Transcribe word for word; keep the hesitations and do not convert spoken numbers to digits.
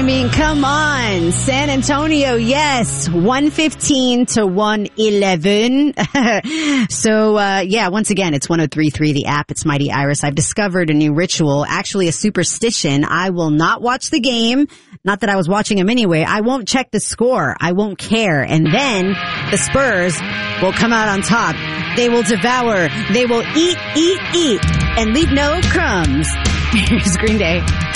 I mean, come on. San Antonio, yes. one fifteen to one eleven. So, uh, yeah, once again, it's one oh three point three, the app. It's Mighty Iris. I've discovered a new ritual, actually a superstition. I will not watch the game. Not that I was watching them anyway. I won't check the score. I won't care. And then the Spurs will come out on top. They will devour. They will eat, eat, eat, and leave no crumbs. Here's Green Day.